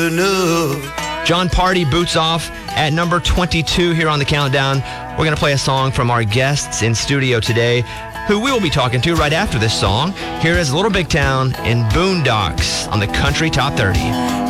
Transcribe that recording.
John Party boots off at number 22 here on the countdown. We're going to play a song from our guests in studio today, who we will be talking to right after this song. Here is Little Big Town in Boondocks on the Country Top 30.